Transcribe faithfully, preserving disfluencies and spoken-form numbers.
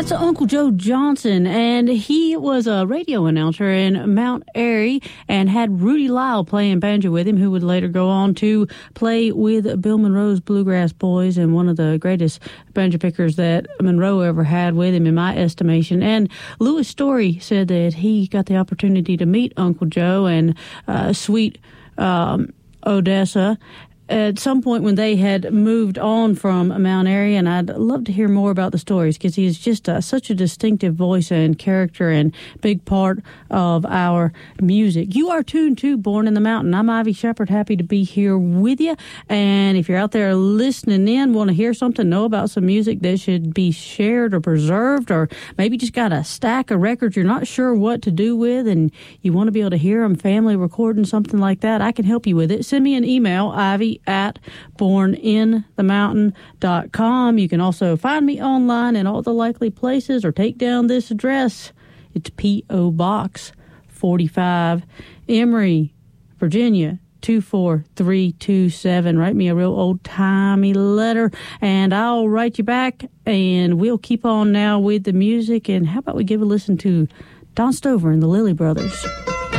That's Uncle Joe Johnson, and he was a radio announcer in Mount Airy and had Rudy Lyle playing banjo with him, who would later go on to play with Bill Monroe's Bluegrass Boys, and one of the greatest banjo pickers that Monroe ever had with him, in my estimation. And Louis Story said that he got the opportunity to meet Uncle Joe and uh, sweet um, Odessa at some point when they had moved on from Mount Airy, and I'd love to hear more about the stories because he's just uh, such a distinctive voice and character and big part of our music. You are tuned to Born in the Mountain. I'm Ivy Shepard, happy to be here with you. And if you're out there listening in, want to hear something, know about some music that should be shared or preserved, or maybe just got a stack of records you're not sure what to do with and you want to be able to hear them, family recording, something like that, I can help you with it. Send me an email, Ivy at born in the mountain dot com. You can also find me online in all the likely places, or take down this address. It's P O. Box forty-five, Emory, Virginia two four three two seven. Write me a real old-timey letter, and I'll write you back, and we'll keep on now with the music. And how about we give a listen to Don Stover and the Lilly Brothers.